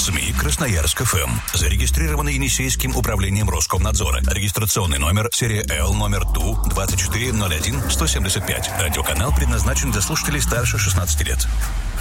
СМИ Красноярск ФМ. Зарегистрированы Енисейским управлением Роскомнадзора. Регистрационный номер серия L номер ТУ 2401-175. Радиоканал предназначен для слушателей старше 16 лет.